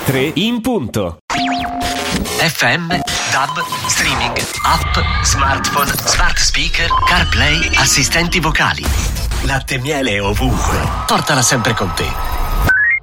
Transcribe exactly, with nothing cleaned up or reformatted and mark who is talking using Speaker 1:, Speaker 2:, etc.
Speaker 1: tre in punto.
Speaker 2: F M, D A B, streaming, app, smartphone, smart speaker, CarPlay, assistenti vocali. Latte e miele ovunque. Portala sempre con te.